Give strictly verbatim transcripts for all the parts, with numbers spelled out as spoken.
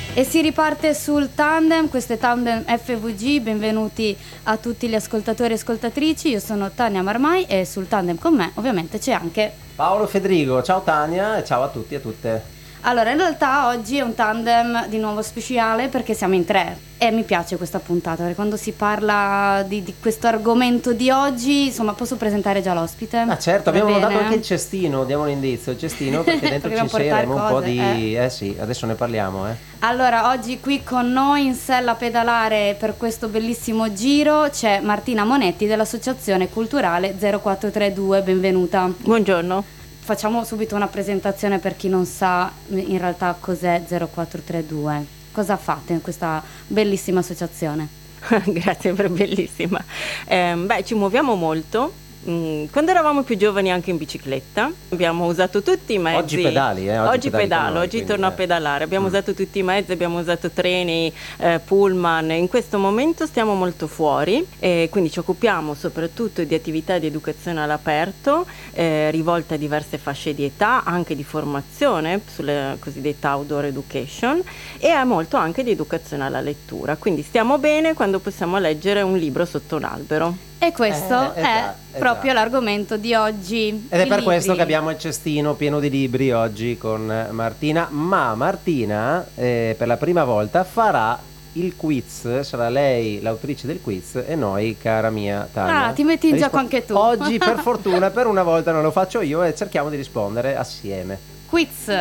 E si riparte sul tandem, questo è Tandem F V G, benvenuti a tutti gli ascoltatori e ascoltatrici, io sono Tania Marmai e sul tandem con me ovviamente c'è anche Paolo Federigo. Ciao Tania e ciao a tutti e a tutte. Allora, in realtà oggi è un tandem di nuovo speciale perché siamo in tre e mi piace questa puntata perché quando si parla di, di questo argomento di oggi, insomma, posso presentare già l'ospite? Ah certo, Va abbiamo bene? dato anche il cestino, diamo un indizio, il cestino perché dentro ci Dobbiamo portare inseriremo un po' cose, di... Eh. eh sì, adesso ne parliamo eh. Allora, oggi qui con noi in sella a pedalare per questo bellissimo giro c'è Martina Monetti dell'Associazione Culturale zero quattro tre due, benvenuta. Buongiorno. Facciamo subito una presentazione per chi non sa in realtà cos'è zero quattro tre due. Cosa fate in questa bellissima associazione? Grazie per bellissima. Eh, beh, ci muoviamo molto. Quando eravamo più giovani anche in bicicletta abbiamo usato tutti i mezzi. Oggi pedali, eh? Oggi, Oggi pedali pedalo, noi, oggi quindi, torno eh. a pedalare. Abbiamo Mm. usato tutti i mezzi, abbiamo usato treni, eh, pullman. In questo momento stiamo molto fuori e quindi ci occupiamo soprattutto di attività di educazione all'aperto, eh, rivolte a diverse fasce di età, anche di formazione sulle cosiddetta outdoor education e a molto anche di educazione alla lettura. Quindi stiamo bene quando possiamo leggere un libro sotto un albero. E questo Eh, è esatto, proprio esatto. l'argomento di oggi. Ed è i per questo libri. che abbiamo il cestino pieno di libri oggi con Martina. Ma Martina eh, per la prima volta farà il quiz, sarà lei l'autrice del quiz e noi, cara mia Tania. Ah, ti metti in rispo- gioco anche tu. Oggi per fortuna per una volta non lo faccio io e cerchiamo di rispondere assieme. Quiz.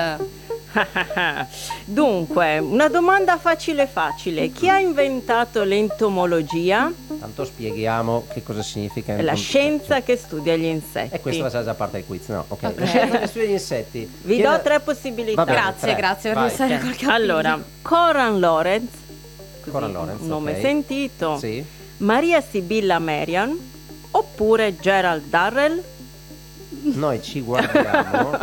Dunque, una domanda facile facile. Chi ha inventato l'entomologia? Tanto spieghiamo che cosa significa. È la scienza che studia gli insetti. E questa sarà già parte del quiz, no? Ok. Ok. La scienza che studia gli insetti. Vi Chi do è- tre possibilità. Va bene, Grazie, tre. grazie per Vai. restare Ok. col capello. Allora, Coran Lorenz, così, Coran Lorenz, un nome ok. sentito, Sì. Maria Sibilla Merian, oppure Gerald Darrell. Noi ci guardiamo.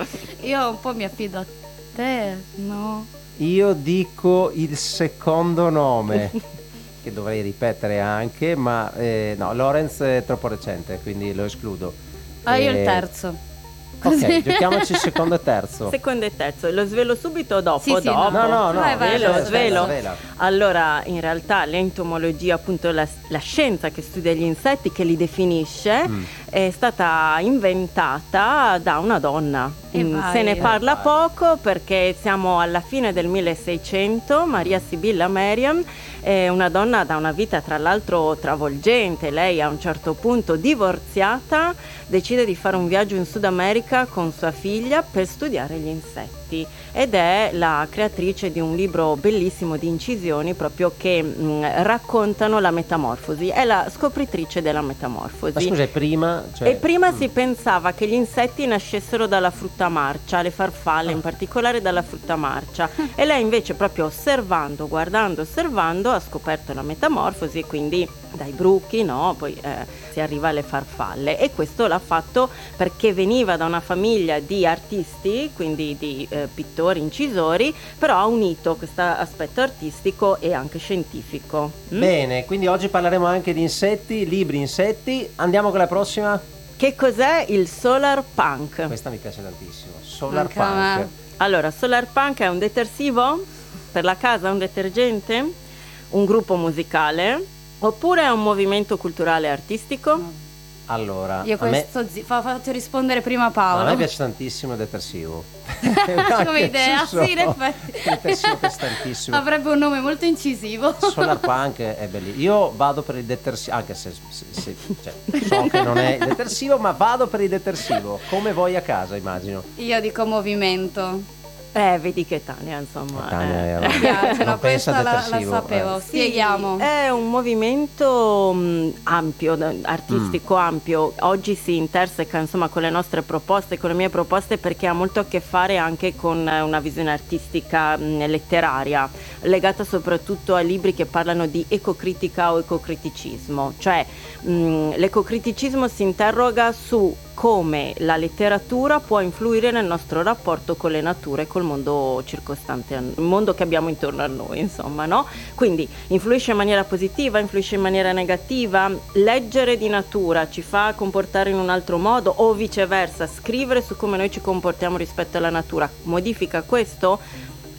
Io un po' mi affido a te, no? Io dico il secondo nome che dovrei ripetere anche, ma eh, no, Lorenz è troppo recente, quindi lo escludo. Ah, io il Eh, terzo. Ok, Così. giochiamoci il secondo e terzo. Secondo e terzo, lo svelo subito o dopo? Sì, sì, dopo. no. No, no, no, Vai, vai, svelo, vai, svelo. svela. Allora, in realtà l'entomologia, appunto la, la scienza che studia gli insetti, che li definisce, Mm. è stata inventata da una donna. E Mm, vai. Se ne parla vai. poco perché siamo alla fine del milleseicento. Maria Sibilla Merian è una donna da una vita tra l'altro travolgente. Lei a un certo punto, divorziata, decide di fare un viaggio in Sud America con sua figlia per studiare gli insetti ed è la creatrice di un libro bellissimo di incisioni proprio che mh, raccontano la metamorfosi. È la scopritrice della metamorfosi. Ma scusa, è prima? Cioè, E prima mm. si pensava che gli insetti nascessero dalla frutta marcia, le farfalle in particolare dalla frutta marcia, e lei invece proprio osservando, guardando, osservando ha scoperto la metamorfosi e quindi dai bruchi, no? Poi eh, si arriva alle farfalle, e questo l'ha fatto perché veniva da una famiglia di artisti, quindi di eh, pittori, incisori, però ha unito questo aspetto artistico e anche scientifico. Mm? Bene, quindi oggi parleremo anche di insetti, libri insetti. Andiamo con la prossima. Che cos'è il solar punk? Questa mi piace tantissimo. Solar Anche a me. Punk. Allora, solar punk è un detersivo per la casa, un detergente, un gruppo musicale, oppure è un movimento culturale e artistico? Allora, Io a me, questo zi- fa- faccio rispondere prima a Paolo. me piace tantissimo il detersivo. Come idea, sì, in effetti. Il detersivo piace tantissimo. Avrebbe un nome molto incisivo. Solar Punk è bellissimo. Io vado per il detersivo, anche se, se- se- cioè, so che non è il detersivo, ma vado per il detersivo, come voi a casa, immagino. Io dico movimento. Eh, vedi che Tania, insomma. Tania eh. era- Mi piace, non no, pensa questa al la, la detersivo, sapevo. eh. Sì, Spieghiamo. è un movimento mh, ampio, d- artistico ampio. Oggi si interseca insomma con le nostre proposte, con le mie proposte, perché ha molto a che fare anche con eh, una visione artistica mh, letteraria, legata soprattutto ai libri che parlano di ecocritica o ecocriticismo. Cioè mh, l'ecocriticismo si interroga su come la letteratura può influire nel nostro rapporto con le nature e col mondo circostante, il mondo che abbiamo intorno a noi, insomma, no? Quindi influisce in maniera positiva, influisce in maniera negativa. Leggere di natura ci fa comportare in un altro modo o viceversa, scrivere su come noi ci comportiamo rispetto alla natura modifica questo?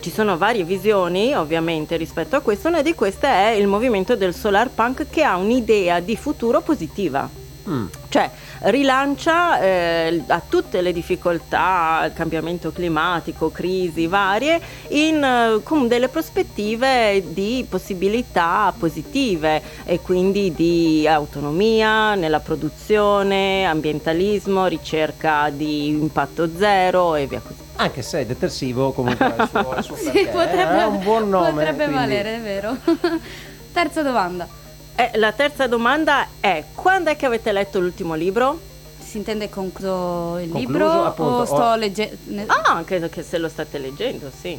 ci sono varie visioni ovviamente rispetto a questo, una di queste è il movimento del solar punk, che ha un'idea di futuro positiva. Mm. Cioè rilancia eh, a tutte le difficoltà, cambiamento climatico, crisi varie, in eh, con delle prospettive di possibilità positive, e quindi di autonomia nella produzione, ambientalismo, ricerca di impatto zero e via così. Anche se è detersivo, comunque ha il suo, il suo sì, perché, potrebbe, è un buon nome. Potrebbe quindi... valere, è vero. Terza domanda. Eh, la terza domanda è: quando è che avete letto l'ultimo libro? Si intende concluso il Concluso, libro appunto, o sto o... leggendo? Ah, anche che se lo state leggendo, sì.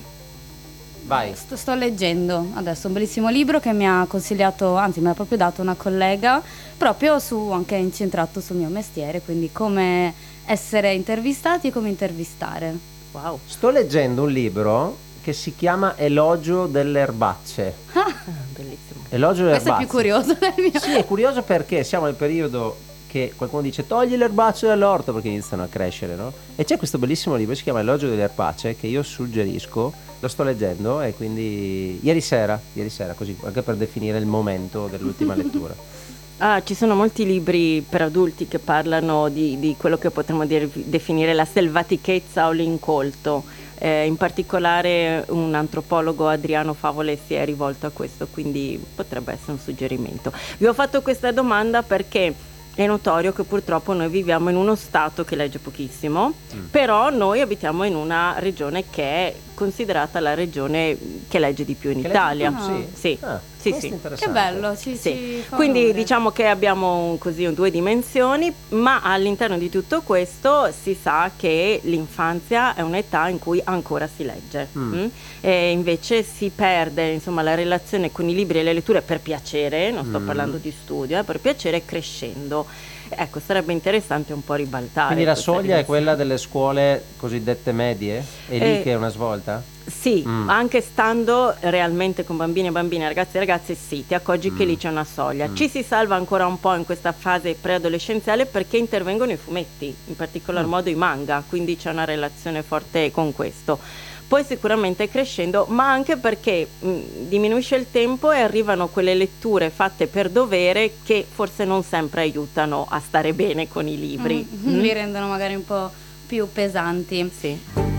Vai. Sto, sto leggendo adesso un bellissimo libro che mi ha consigliato, anzi mi ha proprio dato una collega, proprio su, anche incentrato sul mio mestiere, quindi come essere intervistati e come intervistare. Wow. Sto leggendo un libro che si chiama Elogio delle erbacce. Ah, bellissimo. Elogio delle questo erbacce. è più curioso del mio. Sì, è curioso perché siamo nel periodo che qualcuno dice togli le erbacce dall'orto perché iniziano a crescere, no? E c'è questo bellissimo libro, si chiama Elogio delle erbacce, che io suggerisco, lo sto leggendo, e quindi ieri sera, ieri sera così, anche per definire il momento dell'ultima lettura. Ah, ci sono molti libri per adulti che parlano di, di quello che potremmo dire, definire la selvatichezza o l'incolto. Eh, in particolare un antropologo, Adriano Favole, si è rivolto a questo, quindi potrebbe essere un suggerimento. Vi ho fatto questa domanda perché è notorio che purtroppo noi viviamo in uno stato che legge pochissimo, mm. però noi abitiamo in una regione che è considerata la regione che legge di più in che Italia. Più? Sì, sì, ah, sì, sì. Che bello, ci, sì. ci fa Quindi onore. diciamo che abbiamo un, così un, due dimensioni, ma all'interno di tutto questo si sa che l'infanzia è un'età in cui ancora si legge, mm. Mm? E invece si perde, insomma, la relazione con i libri e le letture per piacere, non sto mm. parlando di studio, eh, per piacere crescendo. Ecco, sarebbe interessante un po' ribaltare. Quindi la soglia è quella delle scuole cosiddette medie? È lì eh, che è una svolta? Sì, mm. anche stando realmente con bambini e bambine, ragazzi e ragazze, sì, ti accorgi mm. che lì c'è una soglia. Mm. Ci si salva ancora un po' in questa fase preadolescenziale perché intervengono i fumetti, in particolar mm. modo i manga, quindi c'è una relazione forte con questo. Poi sicuramente crescendo, ma anche perché mh, diminuisce il tempo e arrivano quelle letture fatte per dovere che forse non sempre aiutano a stare bene con i libri. Mm, mm. Li rendono magari un po' più pesanti. Sì.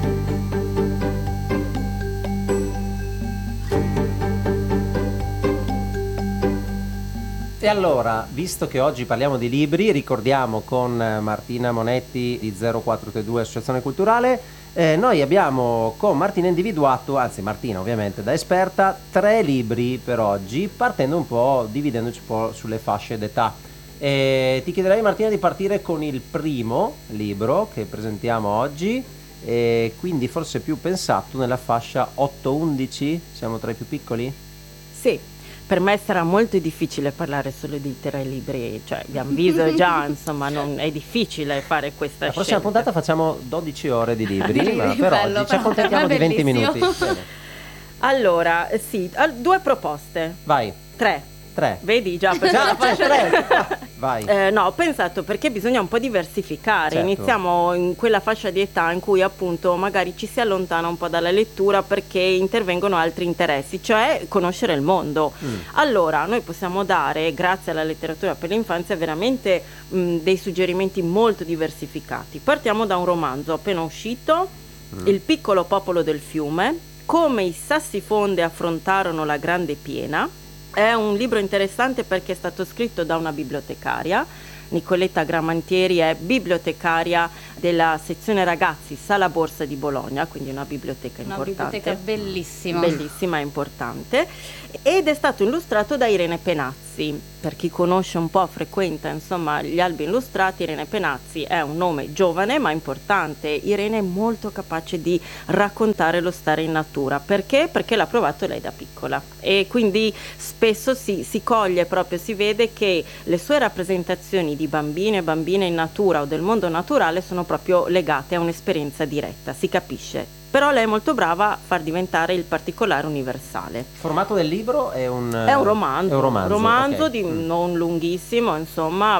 E allora, visto che oggi parliamo di libri, ricordiamo con Martina Monetti di zero quattro tre due Associazione Culturale, eh, noi abbiamo con Martina individuato, anzi Martina ovviamente da esperta, tre libri per oggi, partendo un po', dividendoci un po' sulle fasce d'età. E ti chiederei, Martina, di partire con il primo libro che presentiamo oggi, e quindi forse più pensato nella fascia otto undici, siamo tra i più piccoli? Sì. Per me sarà molto difficile parlare solo di tre libri, cioè abbiamo visto già, insomma, non è difficile fare questa La prossima scelta. puntata facciamo dodici ore di libri, ma per bello, oggi ci accontentiamo di venti minuti. Bene. Allora, sì, due proposte. Vai. Tre. Tre. Vedi già, perché già la c'è tre. Vai. Eh, no, ho pensato perché bisogna un po' diversificare. Certo. Iniziamo in quella fascia di età in cui appunto magari ci si allontana un po' dalla lettura perché intervengono altri interessi, cioè conoscere il mondo. Mm. Allora, noi possiamo dare, grazie alla letteratura per l'infanzia, veramente mh, dei suggerimenti molto diversificati. Partiamo da un romanzo appena uscito, mm. Il piccolo popolo del fiume, come i sassifonde affrontarono la grande piena. È un libro interessante perché è stato scritto da una bibliotecaria. Nicoletta Gramantieri è bibliotecaria della sezione ragazzi Sala Borsa di Bologna, quindi una biblioteca una importante. Una biblioteca bellissima. Bellissima e importante. Ed è stato illustrato da Irene Penazzi. Per chi conosce un po', frequenta insomma gli albi illustrati, Irene Penazzi è un nome giovane ma importante. Irene è molto capace di raccontare lo stare in natura. Perché? Perché l'ha provato lei da piccola e quindi spesso si, si coglie proprio, si vede che le sue rappresentazioni di bambine e bambine in natura o del mondo naturale sono proprio legate a un'esperienza diretta, si capisce. Però lei è molto brava a far diventare il particolare universale. Il formato del libro è un, è un romanzo, è un romanzo, romanzo okay. di, mm. non lunghissimo, insomma,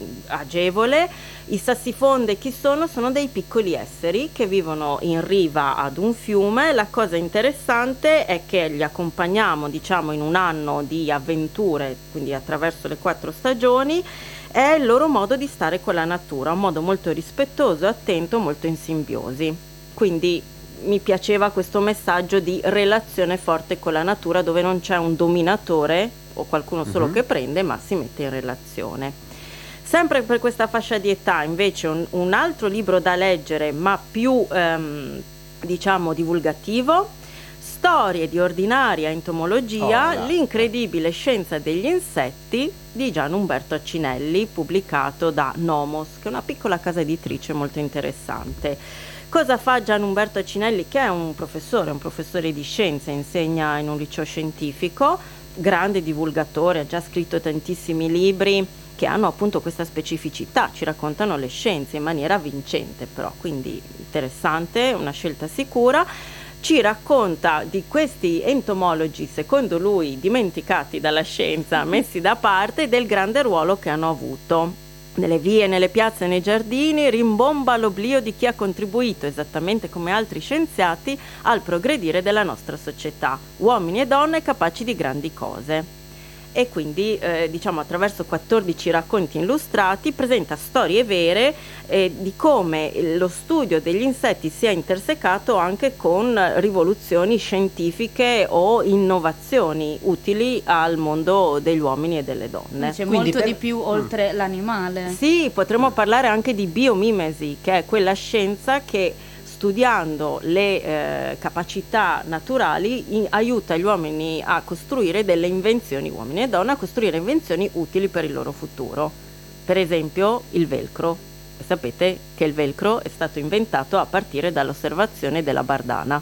agevole. I sassifonde chi sono? Sono dei piccoli esseri che vivono in riva ad un fiume. La cosa interessante è che li accompagniamo, diciamo, in un anno di avventure, quindi attraverso le quattro stagioni. È il loro modo di stare con la natura, un modo molto rispettoso, attento, molto in simbiosi. Quindi mi piaceva questo messaggio di relazione forte con la natura, dove non c'è un dominatore o qualcuno solo uh-huh. che prende, ma si mette in relazione. Sempre per questa fascia di età, invece, un, un altro libro da leggere, ma più ehm, diciamo divulgativo, Storie di ordinaria entomologia, oh, l'incredibile scienza degli insetti di Gian Umberto Accinelli, pubblicato da Nomos, che è una piccola casa editrice molto interessante. Cosa fa Gian Umberto Accinelli, che è un professore, un professore di scienze, insegna in un liceo scientifico, grande divulgatore, ha già scritto tantissimi libri che hanno appunto questa specificità, ci raccontano le scienze in maniera vincente però, quindi interessante, una scelta sicura. Ci racconta di questi entomologi, secondo lui dimenticati dalla scienza, messi da parte, del grande ruolo che hanno avuto. Nelle vie, nelle piazze e nei giardini rimbomba l'oblio di chi ha contribuito, esattamente come altri scienziati, al progredire della nostra società, uomini e donne capaci di grandi cose. E quindi eh, diciamo attraverso quattordici racconti illustrati presenta storie vere eh, di come lo studio degli insetti sia intersecato anche con rivoluzioni scientifiche o innovazioni utili al mondo degli uomini e delle donne. C'è Quindi molto per... di più oltre mm. l'animale. Sì, potremmo parlare anche di biomimesi, che è quella scienza che studiando le eh, capacità naturali in, aiuta gli uomini a costruire delle invenzioni, uomini e donne, a costruire invenzioni utili per il loro futuro. Per esempio il velcro. Sapete che il velcro è stato inventato a partire dall'osservazione della bardana.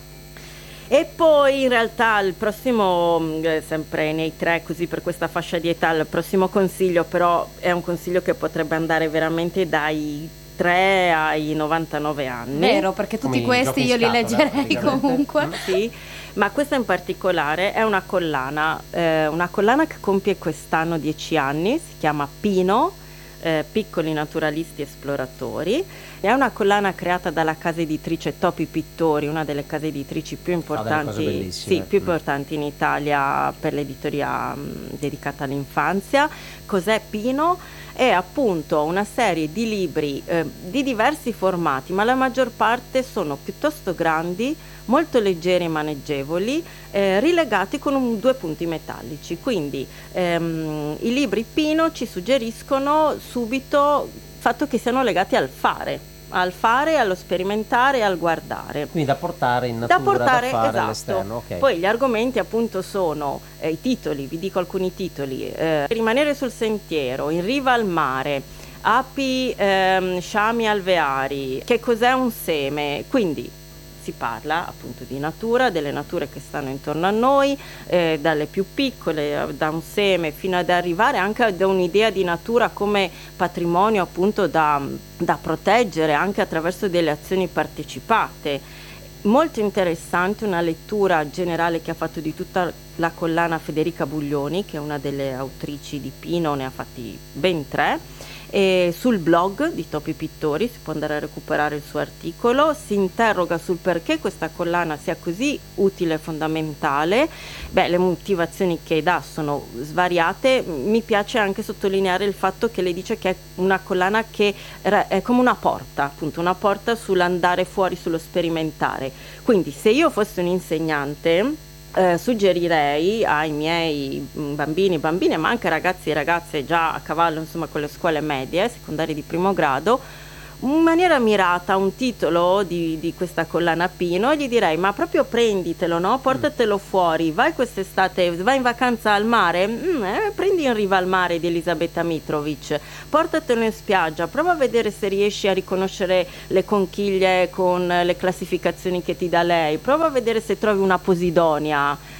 E poi in realtà il prossimo, eh, sempre nei tre, così per questa fascia di età, il prossimo consiglio però è un consiglio che potrebbe andare veramente dai tre ai novantanove anni. Vero, perché tutti Come questi io li leggerei comunque. Sì, ma questa in particolare è una collana, eh, una collana che compie quest'anno dieci anni, si chiama Pino, eh, Piccoli Naturalisti Esploratori. È una collana creata dalla casa editrice Topi Pittori, una delle case editrici più importanti, sì, più importanti in Italia per l'editoria mh, dedicata all'infanzia. Cos'è Pino? È appunto una serie di libri eh, di diversi formati, ma la maggior parte sono piuttosto grandi, molto leggeri e maneggevoli, eh, rilegati con un, due punti metallici. Quindi ehm, i libri Pino ci suggeriscono subito il fatto che siano legati al fare, al fare, allo sperimentare e al guardare. Quindi da portare in natura, da, portare, da fare esatto. all'esterno. Okay. Poi gli argomenti appunto sono eh, i titoli, vi dico alcuni titoli, eh, rimanere sul sentiero, in riva al mare, api, ehm, sciami alveari, che cos'è un seme, quindi si parla appunto di natura, delle nature che stanno intorno a noi, eh, dalle più piccole, da un seme, fino ad arrivare anche ad un'idea di natura come patrimonio appunto da, da proteggere anche attraverso delle azioni partecipate. Molto interessante una lettura generale che ha fatto di tutta la collana Federica Buglioni, che è una delle autrici di Pino, ne ha fatti ben tre. E sul blog di Topi Pittori si può andare a recuperare il suo articolo, si interroga sul perché questa collana sia così utile e fondamentale. Beh, le motivazioni che dà sono svariate, mi piace anche sottolineare il fatto che lei dice che è una collana che è come una porta, appunto una porta sull'andare fuori, sullo sperimentare. Quindi se io fossi un insegnante Eh, suggerirei ai miei bambini, bambine, ma anche ragazzi e ragazze già a cavallo, insomma, con le scuole medie, secondarie di primo grado, in maniera mirata un titolo di, di questa collana Pino, e gli direi: ma proprio prenditelo, no? Portatelo fuori, vai quest'estate, vai in vacanza al mare, mm, eh, prendi In riva al mare di Elisabetta Mitrovic, portatelo in spiaggia, prova a vedere se riesci a riconoscere le conchiglie con le classificazioni che ti dà lei, prova a vedere se trovi una posidonia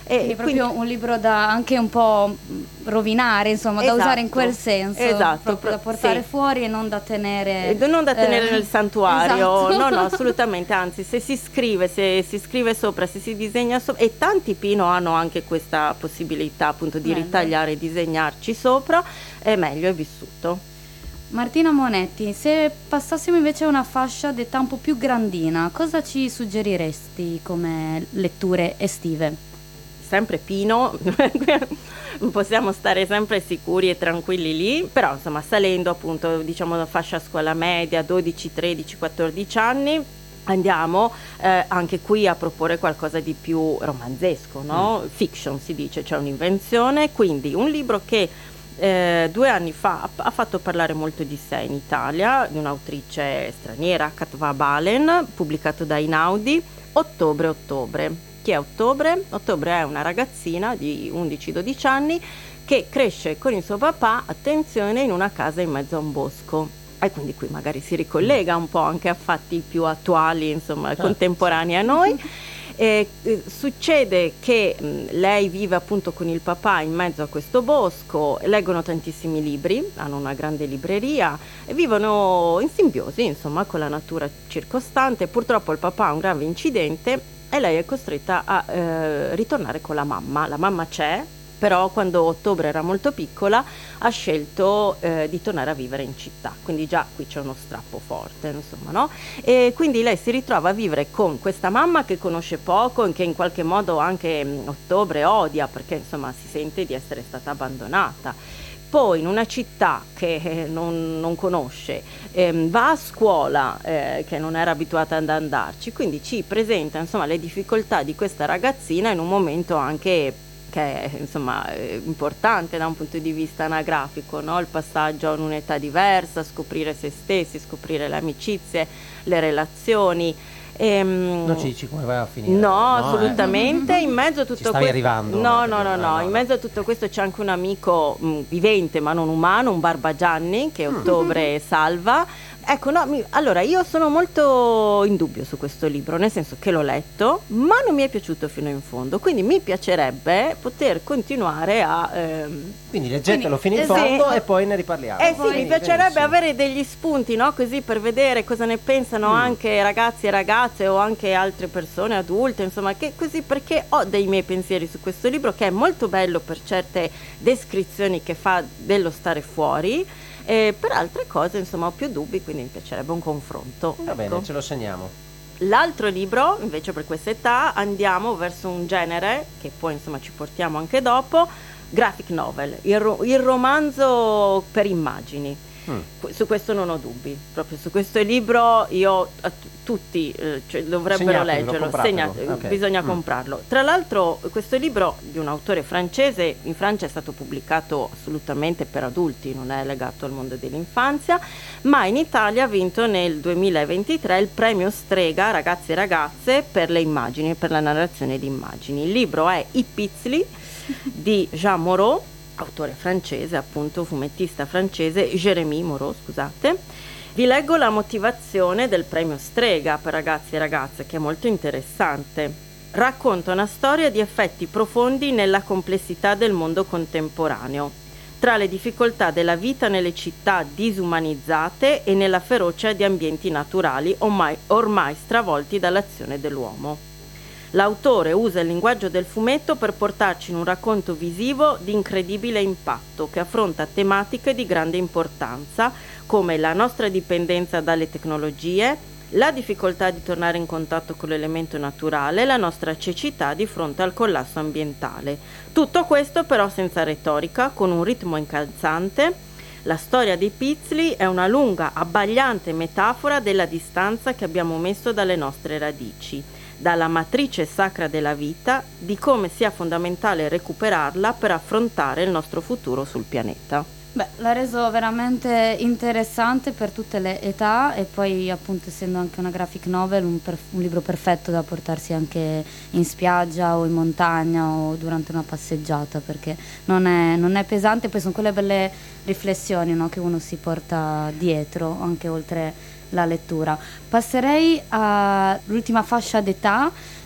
E quindi proprio quindi... un libro da anche un po' rovinare, insomma, esatto, da usare in quel senso, esatto, proprio da portare sì. fuori e non da tenere e non da tenere eh, nel santuario, esatto. no no assolutamente, anzi se si scrive, se si scrive sopra, se si disegna sopra, e tanti Pino hanno anche questa possibilità appunto di Bello. ritagliare e disegnarci sopra, è meglio, è vissuto. Martina Monetti, se passassimo invece a una fascia d'età un po' più grandina, cosa ci suggeriresti come letture estive? Sempre Pino, possiamo stare sempre sicuri e tranquilli lì, però insomma salendo appunto diciamo la fascia scuola media, dodici, tredici, quattordici anni, andiamo eh, anche qui a proporre qualcosa di più romanzesco, no? Mm. Fiction si dice, cioè un'invenzione, quindi un libro che Eh, due anni fa ha fatto parlare molto di sé in Italia, di un'autrice straniera, Katva Balen, pubblicato da Einaudi, Ottobre Ottobre. Chi è Ottobre? Ottobre è una ragazzina di undici dodici anni che cresce con il suo papà, attenzione, in una casa in mezzo a un bosco. E quindi qui magari si ricollega un po' anche a fatti più attuali, insomma, ah, contemporanei a noi. Eh, eh, succede che mh, lei vive appunto con il papà in mezzo a questo bosco, leggono tantissimi libri, hanno una grande libreria e vivono in simbiosi insomma con la natura circostante. Purtroppo il papà ha un grave incidente e lei è costretta a eh, ritornare con la mamma. La mamma c'è, però quando Ottobre era molto piccola ha scelto eh, di tornare a vivere in città, quindi già qui c'è uno strappo forte, insomma, no? E quindi lei si ritrova a vivere con questa mamma che conosce poco e che in qualche modo anche mh, Ottobre odia, perché insomma si sente di essere stata abbandonata. Poi in una città che eh, non, non conosce, ehm, va a scuola eh, che non era abituata ad andarci, quindi ci presenta insomma le difficoltà di questa ragazzina in un momento anche che è insomma importante da un punto di vista anagrafico, no? Il passaggio in un'età diversa, scoprire se stessi, scoprire le amicizie, le relazioni. Ehm, non ci dici come va a finire? No, no assolutamente. Eh. In mezzo a tutto ci stavi questo, arrivando? No, no, no, no, no. In mezzo a tutto questo c'è anche un amico mh, vivente ma non umano, un Barbagianni che Ottobre mm. salva. Ecco, no, mi, allora io sono molto in dubbio su questo libro, nel senso che l'ho letto, ma non mi è piaciuto fino in fondo, quindi mi piacerebbe poter continuare a... Ehm, quindi leggetelo fino in eh, fondo sì. e poi ne riparliamo. Eh poi, sì, mi piacerebbe benissimo. avere degli spunti, no? Così per vedere cosa ne pensano mm. anche ragazzi e ragazze o anche altre persone adulte, insomma, che così, perché ho dei miei pensieri su questo libro che è molto bello per certe descrizioni che fa dello stare fuori. E per altre cose insomma ho più dubbi, quindi mi piacerebbe un confronto. Va ecco. bene, ce lo segniamo. L'altro libro invece per questa età andiamo verso un genere che poi insomma ci portiamo anche dopo, graphic novel, il, ro- il romanzo per immagini. Mm. Su questo non ho dubbi, proprio su questo libro io a t- tutti eh, cioè, dovrebbero Segnatelo, leggerlo, Segnate, okay. bisogna mm. comprarlo. Tra l'altro questo libro di un autore francese, in Francia è stato pubblicato assolutamente per adulti, non è legato al mondo dell'infanzia, ma in Italia ha vinto nel duemilaventitré il premio Strega ragazzi e ragazze per le immagini, per la narrazione di immagini. Il libro è I Pizzli di Jean Moreau, autore francese, appunto fumettista francese, Jérémy Moreau, scusate. Vi leggo la motivazione del premio Strega per ragazzi e ragazze, che è molto interessante. Racconta una storia di effetti profondi nella complessità del mondo contemporaneo, tra le difficoltà della vita nelle città disumanizzate e nella ferocia di ambienti naturali ormai, ormai stravolti dall'azione dell'uomo. L'autore usa il linguaggio del fumetto per portarci in un racconto visivo di incredibile impatto che affronta tematiche di grande importanza come la nostra dipendenza dalle tecnologie, la difficoltà di tornare in contatto con l'elemento naturale, la nostra cecità di fronte al collasso ambientale. Tutto questo però senza retorica, con un ritmo incalzante. La storia dei Pizzli è una lunga, abbagliante metafora della distanza che abbiamo messo dalle nostre radici, dalla matrice sacra della vita, di come sia fondamentale recuperarla per affrontare il nostro futuro sul pianeta. Beh, l'ha reso veramente interessante per tutte le età e poi appunto essendo anche una graphic novel un, per- un libro perfetto da portarsi anche in spiaggia o in montagna o durante una passeggiata, perché non è, non è pesante, poi sono quelle belle riflessioni, no, che uno si porta dietro anche oltre la lettura. Passerei all'ultima fascia d'età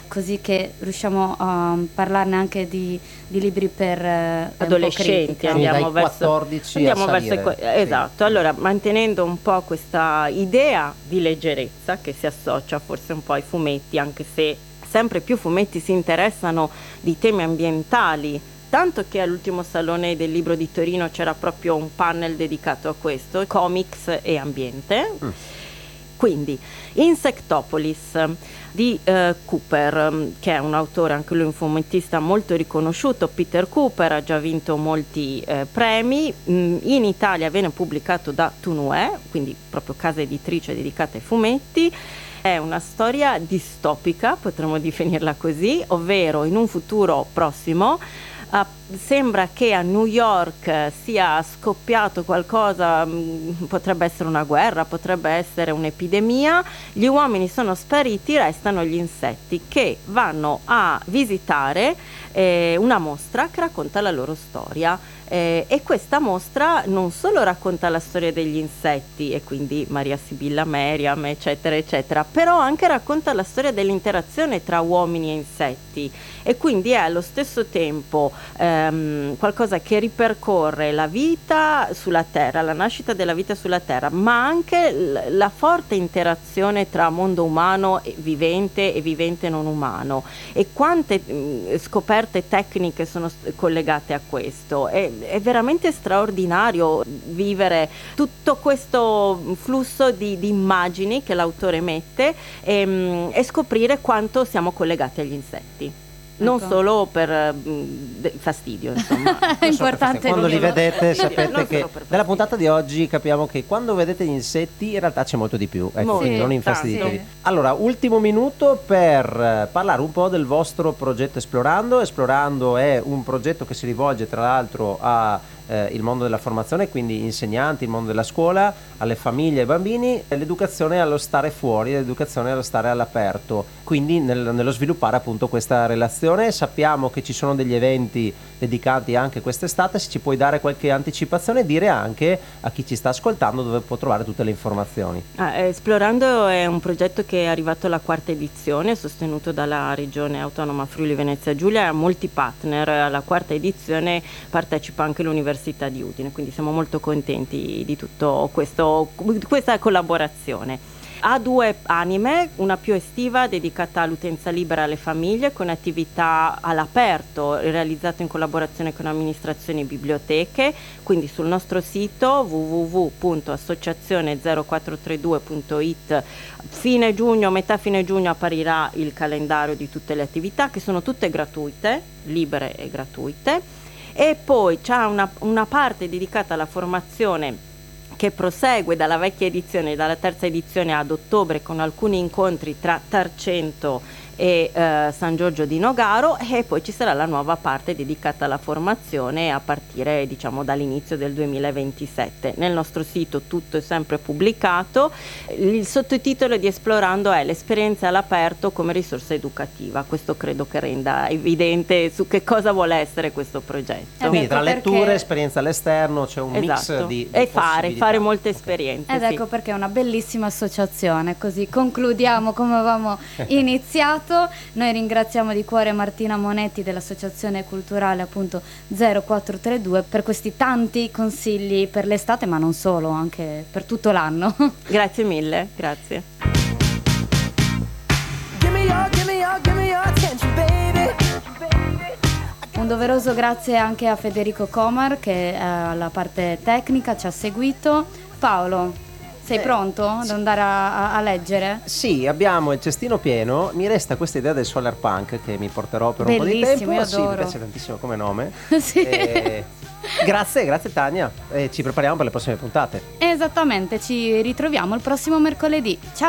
così che riusciamo a parlarne anche di, di libri per eh, adolescenti, andiamo dai verso quattordici andiamo a verso salire. i- esatto. Sì. Allora, mantenendo un po' questa idea di leggerezza che si associa forse un po' ai fumetti, anche se sempre più fumetti si interessano di temi ambientali, tanto che all'ultimo Salone del Libro di Torino c'era proprio un panel dedicato a questo, comics e ambiente. Mm. Quindi Insectopolis di eh, Cooper, che è un autore, anche lui un fumettista molto riconosciuto. Peter Cooper ha già vinto molti eh, premi. Mm, in Italia viene pubblicato da Tunue, quindi proprio casa editrice dedicata ai fumetti. È una storia distopica, potremmo definirla così, ovvero in un futuro prossimo Uh, sembra che a New York sia scoppiato qualcosa, mh, potrebbe essere una guerra, potrebbe essere un'epidemia, gli uomini sono spariti, restano gli insetti che vanno a visitare eh, una mostra che racconta la loro storia. Eh, e questa mostra non solo racconta la storia degli insetti, e quindi Maria Sibilla Meriam, eccetera, eccetera, però anche racconta la storia dell'interazione tra uomini e insetti, e quindi è allo stesso tempo ehm, qualcosa che ripercorre la vita sulla Terra, la nascita della vita sulla Terra, ma anche l- la forte interazione tra mondo umano e vivente e vivente non umano, e quante mh, scoperte tecniche sono st- collegate a questo. E, è veramente straordinario vivere tutto questo flusso di, di immagini che l'autore mette e, e scoprire quanto siamo collegati agli insetti. Non Ecco. solo per mh, de- fastidio, insomma. È importante Quando li dirlo. vedete sapete Non che solo per nella fastidio. puntata di oggi capiamo che quando vedete gli insetti in realtà c'è molto di più, ecco, Molto, quindi non tanto. infastiditevi. Sì. Allora, ultimo minuto per eh, parlare un po' del vostro progetto Esplorando. Esplorando è un progetto che si rivolge tra l'altro a eh, il mondo della formazione, quindi insegnanti, il mondo della scuola, alle famiglie e ai bambini, e l'educazione allo stare fuori, l'educazione allo stare all'aperto, quindi nel- nello sviluppare appunto questa relazione. Sappiamo che ci sono degli eventi dedicati anche quest'estate, se ci puoi dare qualche anticipazione e dire anche a chi ci sta ascoltando dove può trovare tutte le informazioni. Ah, Esplorando è un progetto che è arrivato alla quarta edizione, sostenuto dalla Regione Autonoma Friuli Venezia Giulia e ha molti partner. Alla quarta edizione partecipa anche l'Università di Udine, quindi siamo molto contenti di tutto questo, questa collaborazione. Ha due anime, una più estiva dedicata all'utenza libera e alle famiglie, con attività all'aperto realizzate in collaborazione con amministrazioni e biblioteche, quindi sul nostro sito w w w punto associazione zero quattro tre due punto i t fine giugno, metà fine giugno apparirà il calendario di tutte le attività, che sono tutte gratuite, libere e gratuite, e poi c'è una, una parte dedicata alla formazione che prosegue dalla vecchia edizione, dalla terza edizione ad ottobre, con alcuni incontri tra Tarcento e eh, San Giorgio di Nogaro, e poi ci sarà la nuova parte dedicata alla formazione a partire, diciamo, dall'inizio del duemilaventisette. Nel nostro sito tutto è sempre pubblicato. Il sottotitolo di Esplorando è l'esperienza all'aperto come risorsa educativa. Questo credo che renda evidente su che cosa vuole essere questo progetto. Eh, Quindi tra ecco letture, perché- esperienza all'esterno, c'è un mix Esatto. di, di e fare, possibilità. fare molte Ok. esperienze. Ed sì. ecco perché è una bellissima associazione, così concludiamo come avevamo iniziato. Noi ringraziamo di cuore Martina Monetti dell'Associazione Culturale appunto zero quattro tre due per questi tanti consigli per l'estate, ma non solo, anche per tutto l'anno. Grazie mille, grazie. Give me your, give me your, give me your attention, baby. Un doveroso grazie anche a Federico Comar che eh, alla parte tecnica ci ha seguito. Paolo, sei Eh, pronto ad andare a, a- a leggere? Sì, abbiamo il cestino pieno. Mi resta questa idea del solar punk che mi porterò per un po' di Bellissimo, tempo. io Sì, mi adoro. piace tantissimo come nome. Sì. Eh, grazie, grazie Tania. E ci prepariamo per le prossime puntate. Esattamente, ci ritroviamo il prossimo mercoledì. Ciao!